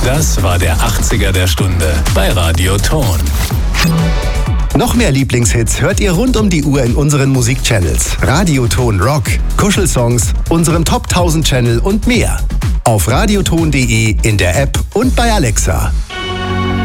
Das war der 80er der Stunde bei Radio Ton. Noch mehr Lieblingshits hört ihr rund um die Uhr in unseren Musikchannels. Radio Ton Rock, Kuschelsongs, unserem Top 1000 Channel und mehr. Auf radioton.de, in der App und bei Alexa.